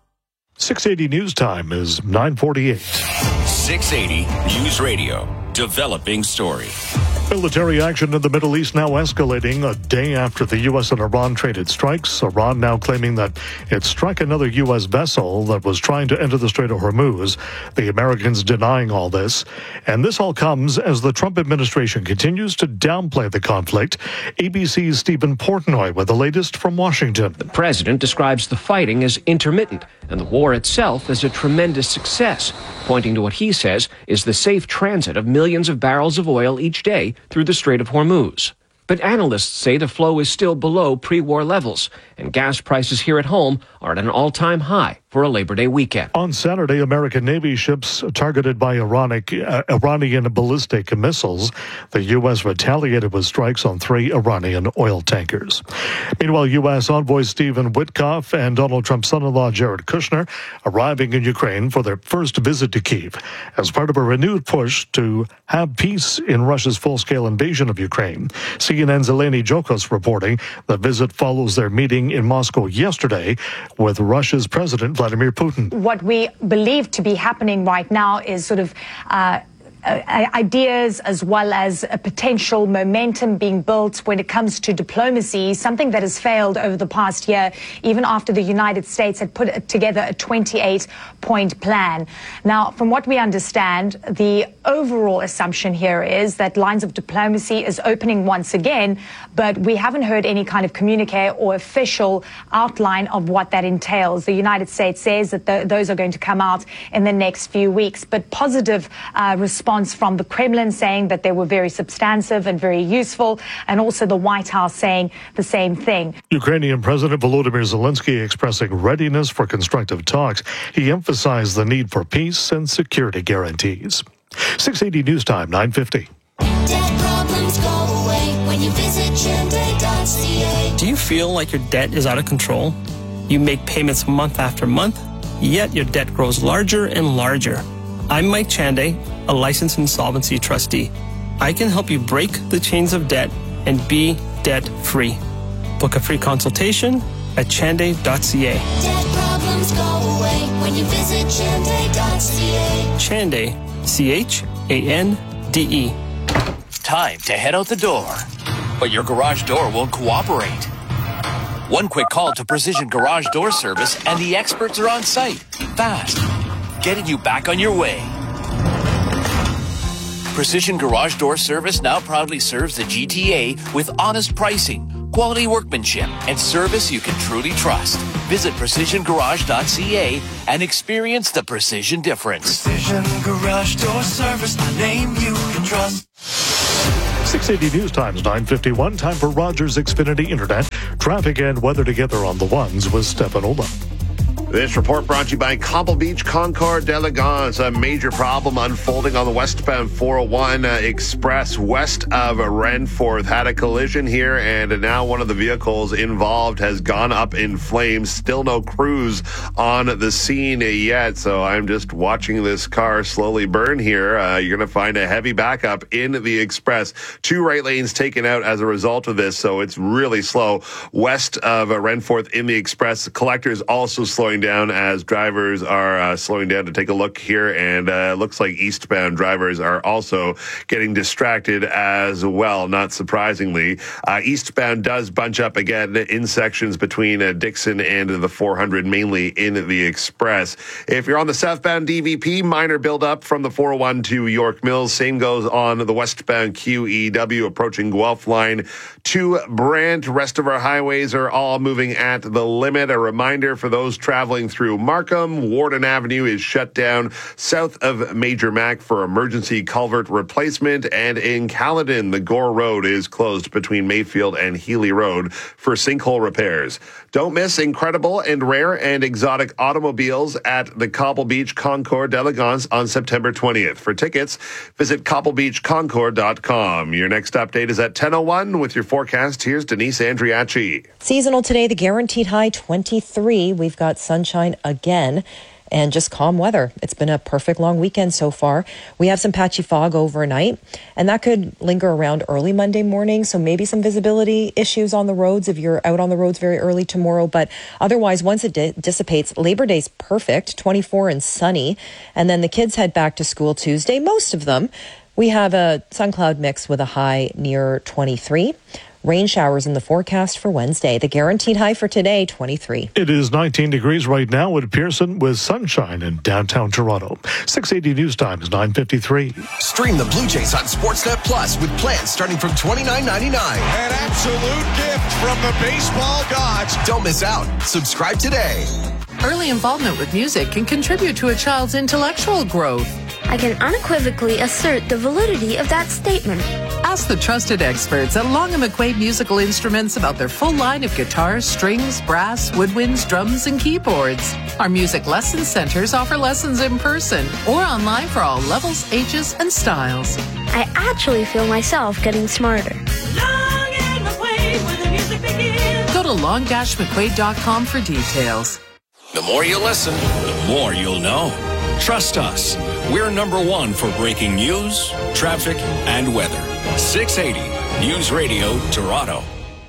680 News Time is 9:48. 680 News Radio. Developing story. Military action in the Middle East now escalating a day after the U.S. and Iran traded strikes. Iran now claiming that it struck another U.S. vessel that was trying to enter the Strait of Hormuz. The Americans denying all this. And this all comes as the Trump administration continues to downplay the conflict. ABC's Stephen Portnoy with the latest from Washington. The president describes the fighting as intermittent and the war itself as a tremendous success, pointing to what he says is the safe transit of millions of barrels of oil each day through the Strait of Hormuz. But analysts say the flow is still below pre-war levels, and gas prices here at home are at an all-time high for a Labor Day weekend. On Saturday, American Navy ships targeted by Iranian ballistic missiles. The U.S. retaliated with strikes on 3 Iranian oil tankers. Meanwhile, U.S. Envoy Stephen Witkoff and Donald Trump's son-in-law Jared Kushner arriving in Ukraine for their first visit to Kyiv as part of a renewed push to have peace in Russia's full-scale invasion of Ukraine. CNN's Eleni Jokos reporting the visit follows their meeting in Moscow yesterday with Russia's President Vladimir Putin. What we believe to be happening right now is sort of ideas as well as a potential momentum being built when it comes to diplomacy, something that has failed over the past year, even after the United States had put together a 28-point plan. Now, from what we understand, the overall assumption here is that lines of diplomacy is opening once again, but we haven't heard any kind of communique or official outline of what that entails. The United States says that those are going to come out in the next few weeks, but positive response from the Kremlin saying that they were very substantive and very useful, and also the White House saying the same thing. Ukrainian President Volodymyr Zelensky expressing readiness for constructive talks. He emphasized the need for peace and security guarantees. 680 News Time, 9:50. Debt problems go away when you visit Chande.ca. Do you feel like your debt is out of control? You make payments month after month, yet your debt grows larger and larger. I'm Mike Chande, a licensed insolvency trustee. I can help you break the chains of debt and be debt-free. Book a free consultation at Chande.ca. Debt problems go away when you visit Chande.ca. Chande, C-H-A-N-D-E. Time to head out the door, but your garage door won't cooperate. One quick call to Precision Garage Door Service and the experts are on site, fast, getting you back on your way. Precision Garage Door Service now proudly serves the GTA with honest pricing, quality workmanship, and service you can truly trust. Visit precisiongarage.ca and experience the precision difference. Precision Garage Door Service, the name you can trust. 680 News Times, 9:51. Time for Rogers Xfinity Internet. Traffic and weather together on the ones with Stefanola. This report brought to you by Cobble Beach Concord d'Elegance. A major problem unfolding on the westbound 401 Express west of Renforth. Had a collision here, and now one of the vehicles involved has gone up in flames. Still no crews on the scene yet, so I'm just watching this car slowly burn here. You're going to find a heavy backup in the Express. 2 right lanes taken out as a result of this, so it's really slow west of Renforth in the Express. The collector's also slowing down as drivers are slowing down to take a look here, and looks like eastbound drivers are also getting distracted as well, not surprisingly. Eastbound does bunch up again in sections between Dixon and the 400, mainly in the Express. If you're on the southbound DVP, minor buildup from the 401 to York Mills. Same goes on the westbound QEW approaching Guelph Line to Brant. Rest of our highways are all moving at the limit. A reminder for those traveling through Markham, Warden Avenue is shut down south of Major Mac for emergency culvert replacement, and in Caledon, the Gore Road is closed between Mayfield and Healy Road for sinkhole repairs. Don't miss incredible and rare and exotic automobiles at the Cobble Beach Concord d'Elegance on September 20th. For tickets, visit cobblebeachconcord.com. Your next update is at 10:01 with your forecast. Here's Denise Andriachi. Seasonal today, the guaranteed high 23. We've got sunshine again and just calm weather. It's been a perfect long weekend so far. We have some patchy fog overnight, and that could linger around early Monday morning, so maybe some visibility issues on the roads if you're out on the roads very early tomorrow. But otherwise, once it dissipates, Labor Day's perfect, 24 and sunny, and then the kids head back to school Tuesday, most of them. We have a sun cloud mix with a high near 23. Rain showers in the forecast for Wednesday. The guaranteed high for today, 23. It is 19 degrees right now at Pearson with sunshine in downtown Toronto. 680 News Times, 9:53. Stream the Blue Jays on Sportsnet Plus with plans starting from $29.99. An absolute gift from the baseball gods. Don't miss out. Subscribe today. Early involvement with music can contribute to a child's intellectual growth. I can unequivocally assert the validity of that statement. Ask the trusted experts at Long & McQuaid Musical Instruments about their full line of guitars, strings, brass, woodwinds, drums, and keyboards. Our music lesson centers offer lessons in person or online for all levels, ages, and styles. I actually feel myself getting smarter. Long and McQuaid, when the music begins. Go to long-mcquaid.com for details. The more you listen, the more you'll know. Trust us. We're number one for breaking news, traffic, and weather. 680 News Radio Toronto.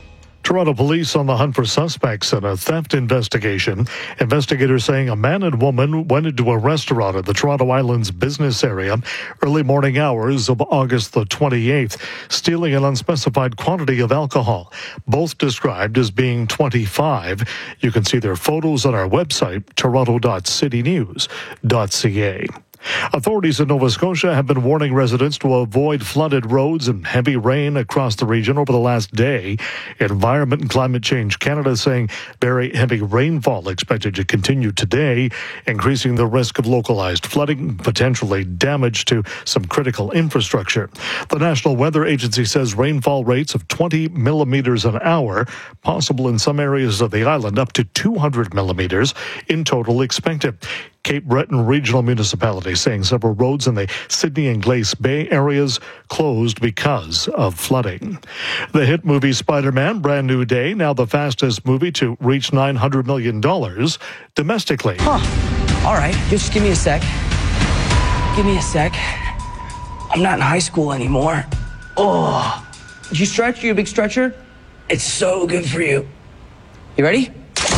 Toronto police on the hunt for suspects in a theft investigation. Investigators saying a man and woman went into a restaurant at the Toronto Island's business area early morning hours of August the 28th, stealing an unspecified quantity of alcohol. Both described as being 25. You can see their photos on our website, toronto.citynews.ca. Authorities in Nova Scotia have been warning residents to avoid flooded roads and heavy rain across the region over the last day. Environment and Climate Change Canada saying very heavy rainfall expected to continue today, increasing the risk of localized flooding, potentially damage to some critical infrastructure. The National Weather Agency says rainfall rates of 20 millimeters an hour, possible in some areas of the island, up to 200 millimeters in total expected. Cape Breton Regional Municipality saying several roads in the Sydney and Glace Bay areas closed because of flooding. The hit movie Spider-Man: Brand New Day, now the fastest movie to reach $900 million domestically. All right, just give me a sec. Give me a sec. I'm not in high school anymore. Oh, did you stretch? You a big stretcher? It's so good for you. You ready?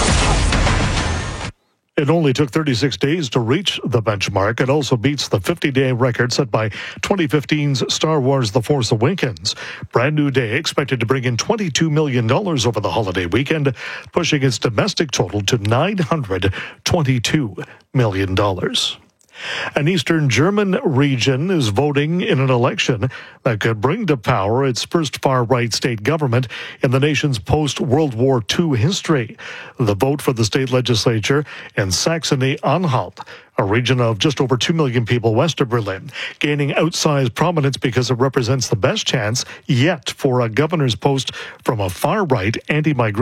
It only took 36 days to reach the benchmark. It also beats the 50-day record set by 2015's Star Wars The Force Awakens. Brand New Day expected to bring in $22 million over the holiday weekend, pushing its domestic total to $922 million. An Eastern German region is voting in an election that could bring to power its first far-right state government in the nation's post-World War II history. The vote for the state legislature in Saxony-Anhalt, a region of just over 2 million people west of Berlin, gaining outsized prominence because it represents the best chance yet for a governor's post from a far-right anti-migration